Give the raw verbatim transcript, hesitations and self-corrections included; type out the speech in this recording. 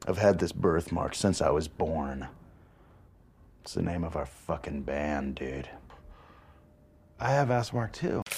I've had this birthmark since I was born. It's the name of our fucking band, dude. I have Asthmark too.